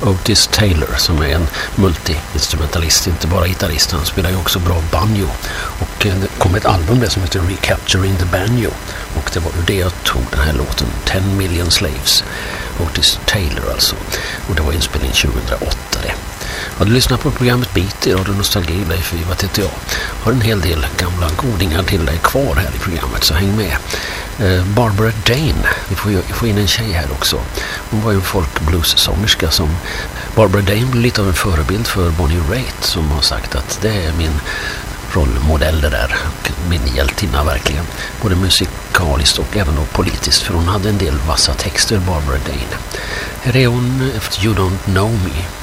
Otis Taylor, som är en multi-instrumentalist, inte bara gitarrist, han spelar ju också bra banjo. Och det kom ett album där som heter Recapturing the Banjo, och det var ur det jag tog den här låten 10 Million Slaves, Otis Taylor alltså, och det var inspelning 2008 det. Har du lyssnat på programmet Beat i Radio Nostalgi, Leif Ivar heter jag. Har en hel del gamla godingar till dig kvar här i programmet, så häng med. Barbara Dane, vi får in en tjej här också. Hon var ju en folkblues-sångerska som Barbara Dane blev lite av en förebild för Bonnie Raitt, som har sagt att det är min rollmodell det där, min hjältinna verkligen, både musikaliskt och även då politiskt, för hon hade en del vassa texter, Barbara Dane. Här är hon efter You Don't Know Me.